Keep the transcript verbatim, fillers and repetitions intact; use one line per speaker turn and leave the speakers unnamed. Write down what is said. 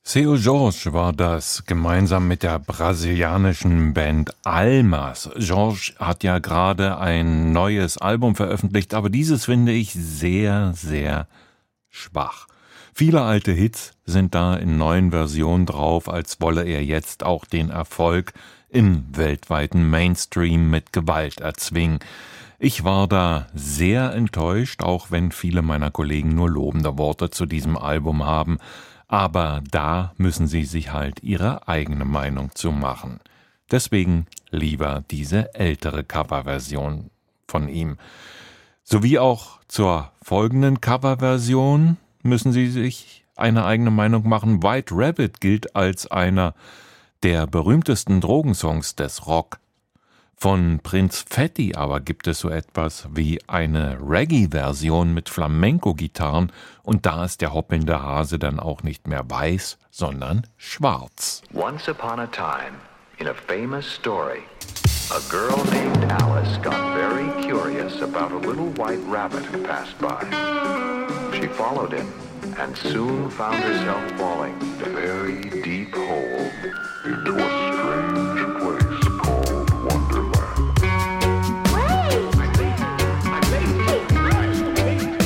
Seu Jorge war das, gemeinsam mit der brasilianischen Band Almas. Jorge hat ja gerade ein neues Album veröffentlicht, aber dieses finde ich sehr, sehr schwach. Viele alte Hits sind da in neuen Versionen drauf, als wolle er jetzt auch den Erfolg im weltweiten Mainstream mit Gewalt erzwingen. Ich war da sehr enttäuscht, auch wenn viele meiner Kollegen nur lobende Worte zu diesem Album haben. Aber da müssen sie sich halt ihre eigene Meinung zu machen. Deswegen lieber diese ältere Coverversion von ihm. Sowie auch zur folgenden Coverversion müssen sie sich eine eigene Meinung machen. White Rabbit gilt als einer der berühmtesten Drogensongs des Rock. Von Prinz Fatty aber gibt es so etwas wie eine Reggae-Version mit Flamenco-Gitarren und da ist der hoppelnde Hase dann auch nicht mehr weiß, sondern schwarz.
Once upon a time, in a famous story, a girl named Alice got very curious about a little white rabbit who passed by. She followed him and soon found herself falling a very deep hole into a